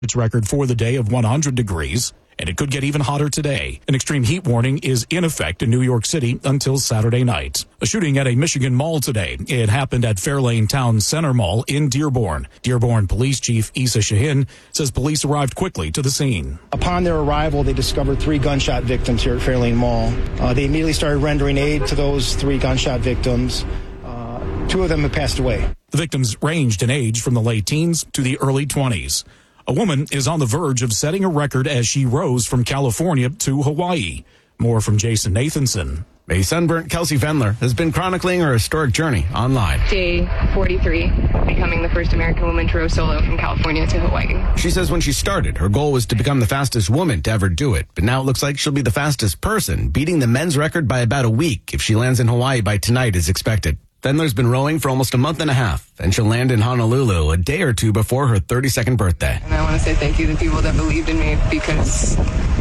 Its record for the day of 100 degrees, and it could get even hotter today. An extreme heat warning is in effect in New York City until Saturday night. A shooting at a Michigan mall today. It happened at Fairlane Town Center Mall in Dearborn. Dearborn Police Chief Issa Shahin says police arrived quickly to the scene. Upon their arrival, they discovered 3 gunshot victims here at Fairlane Mall. They immediately started rendering aid to those 3 gunshot victims. 2 of them have passed away. The victims ranged in age from the late teens to the early 20s. A woman is on the verge of setting a record as she rose from California to Hawaii. More from Jason Nathanson. A sunburnt Kelsey Fendler has been chronicling her historic journey online. Day 43, becoming the first American woman to row solo from California to Hawaii. She says when she started, her goal was to become the fastest woman to ever do it. But now it looks like she'll be the fastest person, beating the men's record by about a week if she lands in Hawaii by tonight as expected. Fendler's been rowing for almost a month and a half, and she'll land in Honolulu a day or two before her 32nd birthday. And I want to say thank you to the people that believed in me, because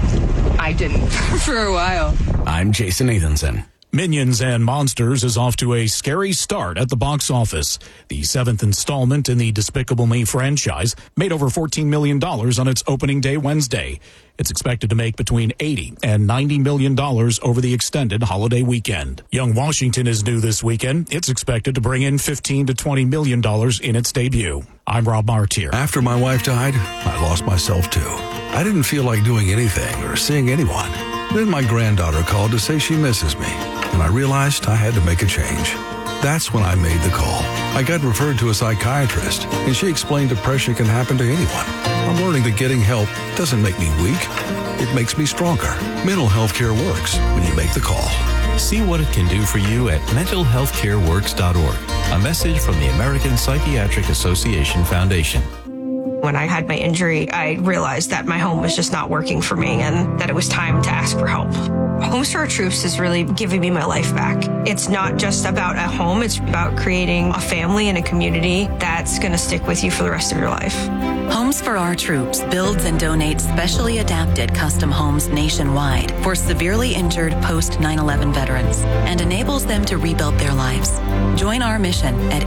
I didn't for a while. I'm Jason Nathanson. Minions and Monsters is off to a scary start at the box office. The 7th installment in the Despicable Me franchise made over $14 million on its opening day Wednesday. It's expected to make between $80 and $90 million over the extended holiday weekend. Young Washington is new this weekend. It's expected to bring in $15 to $20 million in its debut. I'm Rob Martier. After my wife died, I lost myself too. I didn't feel like doing anything or seeing anyone. Then my granddaughter called to say she misses me, and I realized I had to make a change. That's when I made the call. I got referred to a psychiatrist, and she explained depression can happen to anyone. I'm learning that getting help doesn't make me weak. It makes me stronger. Mental health care works when you make the call. See what it can do for you at mentalhealthcareworks.org. A message from the American Psychiatric Association Foundation. When I had my injury, I realized that my home was just not working for me and that it was time to ask for help. Homes for Our Troops is really giving me my life back. It's not just about a home, it's about creating a family and a community that's going to stick with you for the rest of your life. Homes for Our Troops builds and donates specially adapted custom homes nationwide for severely injured post 9/11 veterans and enables them to rebuild their lives. Join our mission at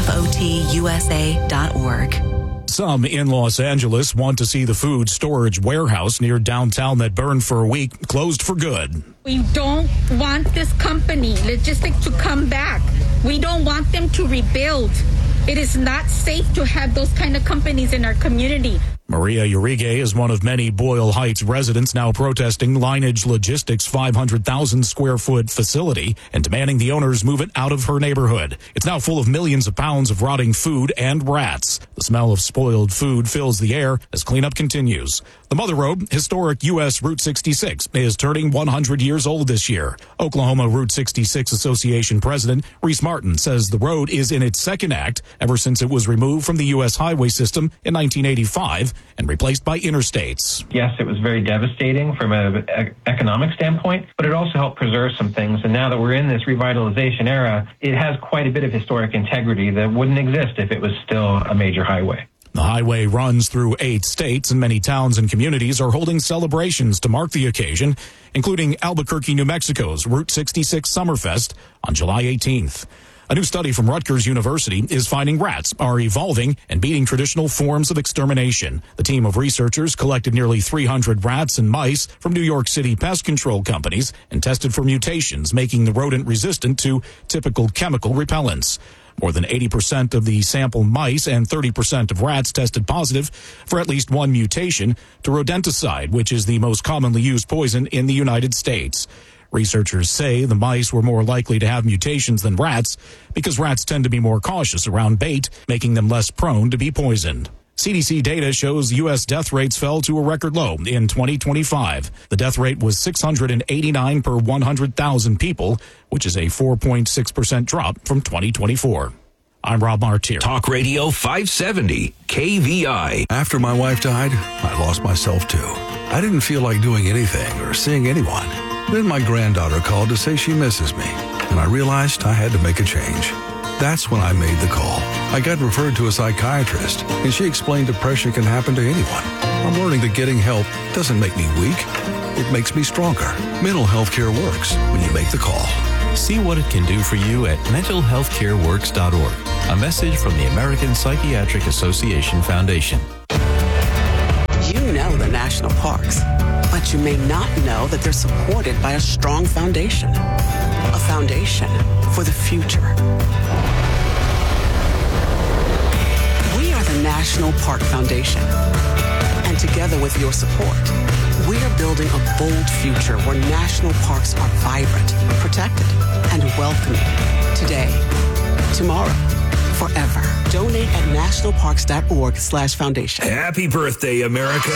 hfotusa.org. Some in Los Angeles want to see the food storage warehouse near downtown that burned for a week closed for good. We don't want this company, Logistics, to come back. We don't want them to rebuild. It is not safe to have those kind of companies in our community. Maria Uribe is one of many Boyle Heights residents now protesting Lineage Logistics' 500,000 square foot facility and demanding the owners move it out of her neighborhood. It's now full of millions of pounds of rotting food and rats. The smell of spoiled food fills the air as cleanup continues. The Mother Road, historic U.S. Route 66, is turning 100 years old this year. Oklahoma Route 66 Association President Reese Martin says the road is in its second act ever since it was removed from the U.S. highway system in 1985 and replaced by interstates. Yes, it was very devastating from an economic standpoint, but it also helped preserve some things. And now that we're in this revitalization era, it has quite a bit of historic integrity that wouldn't exist if it was still a major highway. The highway runs through 8 states, and many towns and communities are holding celebrations to mark the occasion, including Albuquerque, New Mexico's Route 66 Summerfest on July 18th. A new study from Rutgers University is finding rats are evolving and beating traditional forms of extermination. The team of researchers collected nearly 300 rats and mice from New York City pest control companies and tested for mutations, making the rodent resistant to typical chemical repellents. More than 80% of the sample mice and 30% of rats tested positive for at least one mutation to rodenticide, which is the most commonly used poison in the United States. Researchers say the mice were more likely to have mutations than rats because rats tend to be more cautious around bait, making them less prone to be poisoned. CDC data shows U.S. death rates fell to a record low in 2025. The death rate was 689 per 100,000 people, which is a 4.6% drop from 2024. I'm Rob Martier. Talk Radio 570, KVI. After my wife died, I lost myself too. I didn't feel like doing anything or seeing anyone. Then my granddaughter called to say she misses me, and I realized I had to make a change. That's when I made the call. I got referred to a psychiatrist, and she explained depression can happen to anyone. I'm learning that getting help doesn't make me weak. It makes me stronger. Mental health care works when you make the call. See what it can do for you at mentalhealthcareworks.org. A message from the American Psychiatric Association Foundation. national parks. But you may not know that they're supported by a strong foundation. A foundation for the future. We are the National Park Foundation. And together with your support, we are building a bold future where national parks are vibrant, protected, and welcoming. Today, tomorrow, forever. Donate at nationalparks.org/foundation. Happy birthday, America.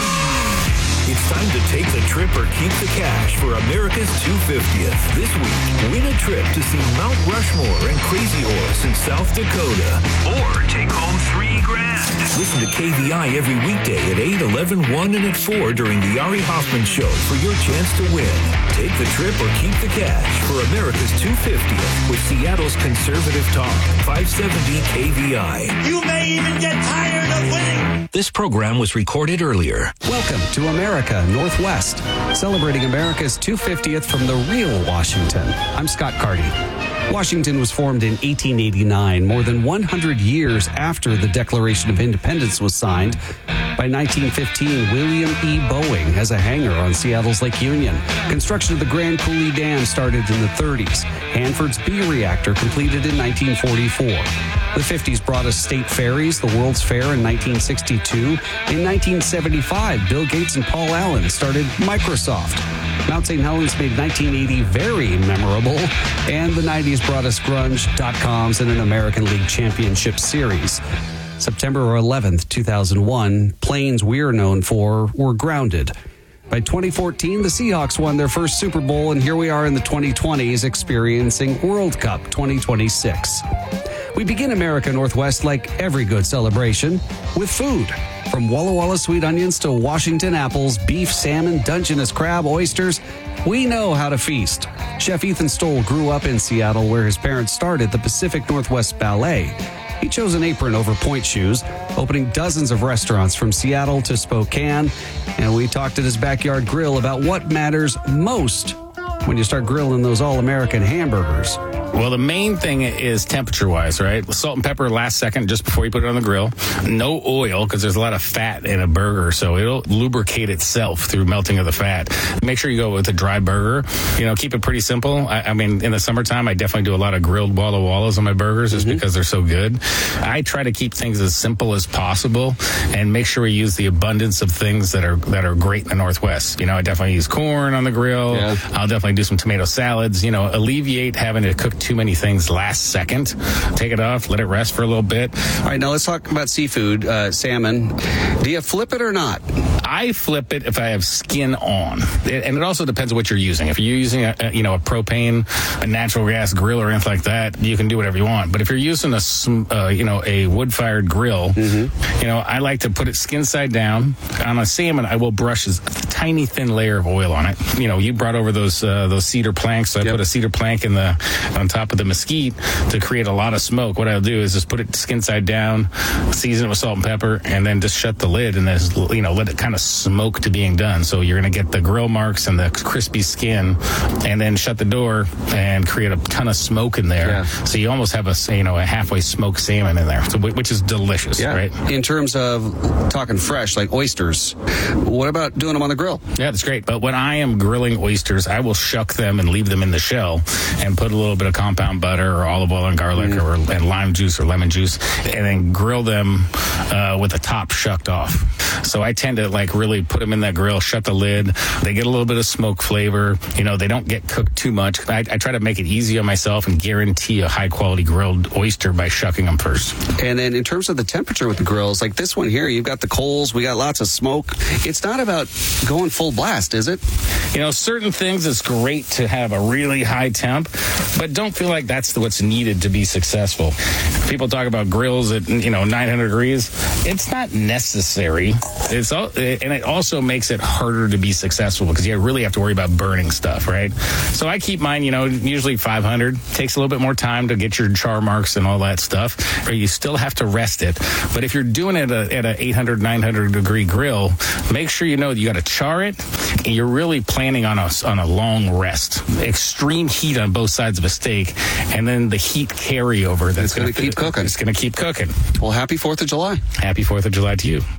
It's time to take the trip or keep the cash for America's 250th. This week, win a trip to see Mount Rushmore and Crazy Horse in South Dakota. Or take home $3,000. Listen to KVI every weekday at 8, 11, 1, and at 4 during the Ari Hoffman Show for your chance to win. Take the trip or keep the cash for America's 250th with Seattle's conservative talk, 570 KVI. You may even get tired of winning. This program was recorded earlier. Welcome to America Northwest, celebrating America's 250th from the real Washington. I'm Scott Carty. Washington was formed in 1889, more than 100 years after the Declaration of Independence was signed. By 1915, William E. Boeing has a hangar on Seattle's Lake Union. Construction of the Grand Coulee Dam started in the 30s. Hanford's B reactor completed in 1944. The 50s brought us state ferries, the World's Fair in 1962. In 1975, Bill Gates and Paul Allen started Microsoft. Mount St. Helens made 1980 very memorable, and the 90s brought us grunge, .coms, and an American League Championship Series. September 11th, 2001, planes we're known for were grounded. By 2014, the Seahawks won their first Super Bowl, and here we are in the 2020s experiencing World Cup 2026. We begin America Northwest like every good celebration with food. From Walla Walla sweet onions to Washington apples, beef, salmon, Dungeness crab, oysters, we know how to feast. Chef Ethan Stoll grew up in Seattle where his parents started the Pacific Northwest Ballet. He chose an apron over point shoes, opening dozens of restaurants from Seattle to Spokane. And we talked at his backyard grill about what matters most when you start grilling those all-American hamburgers. Well, the main thing is temperature-wise, right? Salt and pepper last second just before you put it on the grill. No oil, because there's a lot of fat in a burger, so it'll lubricate itself through melting of the fat. Make sure you go with a dry burger. You know, keep it pretty simple. I mean, in the summertime, I definitely do a lot of grilled Walla Wallas on my burgers just because they're so good. I try to keep things as simple as possible and make sure we use the abundance of things that are great in the Northwest. You know, I definitely use corn on the grill. Yeah. I'll definitely do some tomato salads. You know, alleviate having to cook too many things last second. Take it off, let it rest for a little bit. All right, now let's talk about seafood, salmon. Do you flip it or not? I flip it if I have skin on. And it also depends on what you're using. If you're using a propane, a natural gas grill or anything like that, you can do whatever you want. But if you're using a wood-fired grill, I like to put it skin side down. On a salmon, I will brush a tiny thin layer of oil on it. You know, you brought over those cedar planks, so I put a cedar plank on top of the mesquite to create a lot of smoke. What I'll do is just put it skin side down, season it with salt and pepper, and then just shut the lid and then let it kind of smoke to being done. So you're going to get the grill marks and the crispy skin, and then shut the door and create a ton of smoke in there. Yeah. So you almost have a halfway smoked salmon in there, which is delicious, right? In terms of talking fresh, like oysters, what about doing them on the grill? Yeah, that's great. But when I am grilling oysters, I will shuck them and leave them in the shell and put a little bit of compound butter or olive oil and garlic and lime juice or lemon juice, and then grill them with the top shucked off. So I tend to really put them in that grill, shut the lid. They get a little bit of smoke flavor. They don't get cooked too much. I try to make it easy on myself and guarantee a high quality grilled oyster by shucking them first. And then in terms of the temperature with the grills, like this one here, you've got the coals, we got lots of smoke. It's not about going full blast, is it? Certain things it's great to have a really high temp, but don't feel like that's what's needed to be successful. People talk about grills at 900 degrees. It's not necessary. And it also makes it harder to be successful because you really have to worry about burning stuff, right? So I keep mine, usually 500. Takes a little bit more time to get your char marks and all that stuff, or you still have to rest it. But if you're doing it at a 800, 900 degree grill, make sure you know that you got to char it, and you're really planning on a long rest. Extreme heat on both sides of a steak, and then the heat carryover that's going to keep cooking. It's going to keep cooking. Well, happy 4th of July. Happy 4th of July to you.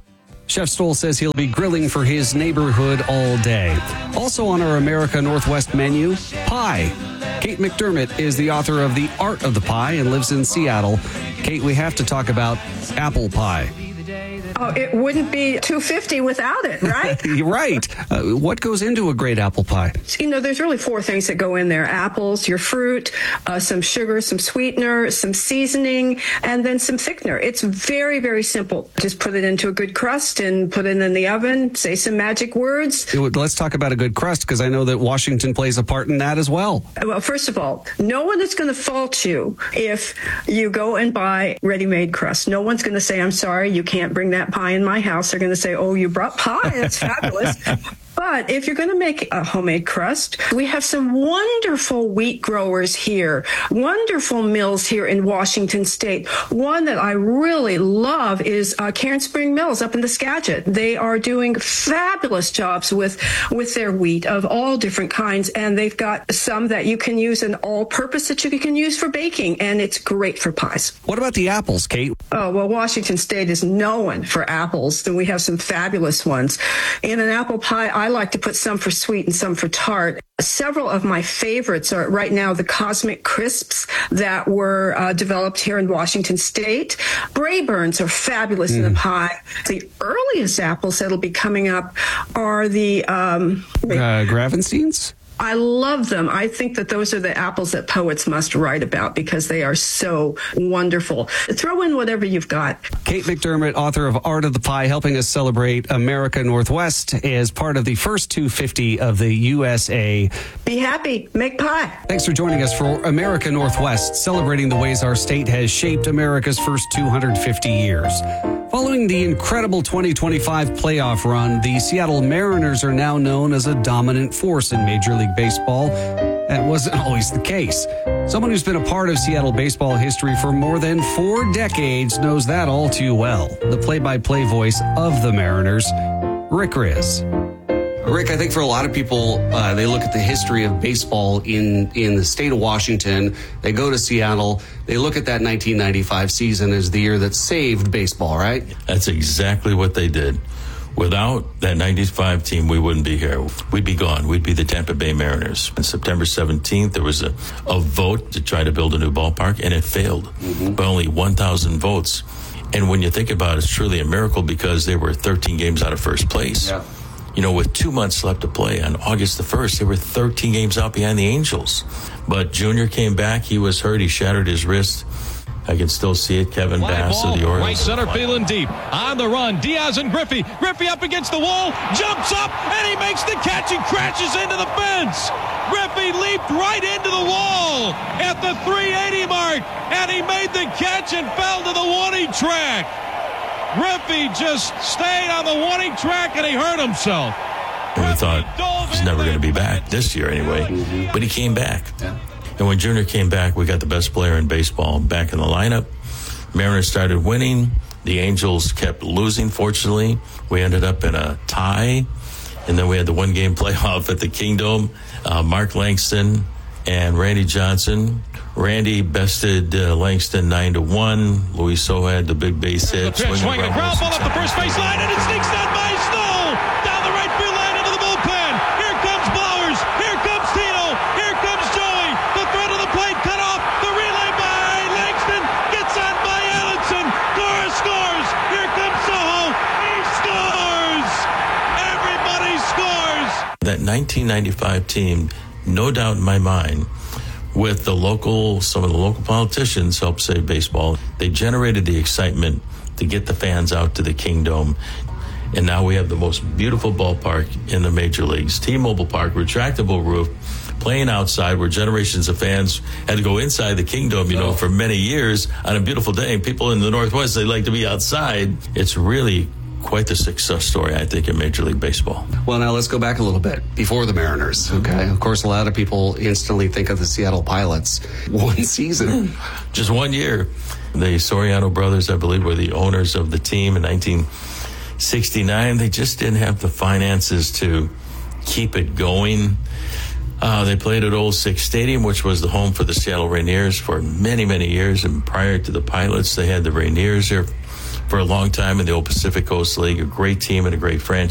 Chef Stoll says he'll be grilling for his neighborhood all day. Also on our America Northwest menu, pie. Kate McDermott is the author of The Art of the Pie and lives in Seattle. Kate, we have to talk about apple pie. Oh, it wouldn't be 250 without it, right? Right. What goes into a great apple pie? You know, there's really 4 things that go in there. Apples, your fruit, some sugar, some sweetener, some seasoning, and then some thickener. It's very, very simple. Just put it into a good crust and put it in the oven, say some magic words. Let's talk about a good crust, because I know that Washington plays a part in that as well. Well, first of all, no one is going to fault you if you go and buy ready-made crust. No one's going to say, I'm sorry, you can't bring that pie in my house. They're going to say, oh, you brought pie. That's fabulous. But if you're going to make a homemade crust, we have some wonderful wheat growers here, wonderful mills here in Washington State. One that I really love is Cairn Spring Mills up in the Skagit. They are doing fabulous jobs with their wheat of all different kinds, and they've got some that you can use an all-purpose that you can use for baking, and it's great for pies. What about the apples, Kate? Oh, well, Washington State is known for apples, and we have some fabulous ones. In an apple pie, I like to put some for sweet and some for tart. Several of my favorites are right now the Cosmic Crisps that were developed here in Washington State. Brayburns are fabulous in the pie. The earliest apples that'll be coming up are the Gravensteins? I love them. I think that those are the apples that poets must write about because they are so wonderful. Throw in whatever you've got. Kate McDermott, author of Art of the Pie, helping us celebrate America Northwest as part of the first 250 of the USA. Be happy. Make pie. Thanks for joining us for America Northwest, celebrating the ways our state has shaped America's first 250 years. Following the incredible 2025 playoff run, the Seattle Mariners are now known as a dominant force in Major League Baseball. That wasn't always the case. Someone who's been a part of Seattle baseball history for more than 4 decades knows that all too well. The play-by-play voice of the Mariners, Rick Riz. Rick, I think for a lot of people, they look at the history of baseball in the state of Washington. They go to Seattle. They look at that 1995 season as the year that saved baseball, right? That's exactly what they did. Without that 95 team, we wouldn't be here. We'd be gone. We'd be the Tampa Bay Mariners. On September 17th, there was a vote to try to build a new ballpark, and it failed by only 1,000 votes. And when you think about it, it's truly a miracle because they were 13 games out of first place. Yeah. You know, with 2 months left to play on August the 1st, they were 13 games out behind the Angels. But Junior came back. He was hurt. He shattered his wrist. I can still see it. Kevin Bass of the Orioles. Right center field and deep. On the run, Diaz and Griffey. Griffey up against the wall, jumps up, and he makes the catch and crashes into the fence. Griffey leaped right into the wall at the 380 mark, and he made the catch and fell to the warning track. Griffey just stayed on the warning track, and he hurt himself. And we thought he's never going to be back this year anyway, but he came back. Yeah. And when Junior came back, we got the best player in baseball back in the lineup. Mariners started winning. The Angels kept losing, fortunately. We ended up in a tie. And then we had the one-game playoff at the Kingdome. Mark Langston and Randy Johnson. Randy bested Langston 9-1. Luis Sojo had the big base hit. Swinging a ground ball up the first base line, and it sneaks down by Snow. Down the right field line into the bullpen. Here comes Blowers. Here comes Tino. Here comes Joey. The threat of the plate cut off. The relay by Langston. Gets on by Allenson. Cora scores. Here comes Sojo. He scores. Everybody scores. That 1995 team, no doubt in my mind, with some of the local politicians helped save baseball. They generated the excitement to get the fans out to the Kingdome. And now we have the most beautiful ballpark in the major leagues. T-Mobile Park, retractable roof, playing outside where generations of fans had to go inside the Kingdome, for many years on a beautiful day. And people in the Northwest, they like to be outside. It's really quite the success story, I think, in Major League Baseball. Well, now let's go back a little bit. Before the Mariners, okay? Of course, a lot of people instantly think of the Seattle Pilots. One season. Just 1 year. The Soriano brothers, I believe, were the owners of the team in 1969. They just didn't have the finances to keep it going. They played at Old Six Stadium, which was the home for the Seattle Rainiers for many, many years. And prior to the Pilots, they had the Rainiers there for a long time in the old Pacific Coast League, a great team and a great franchise.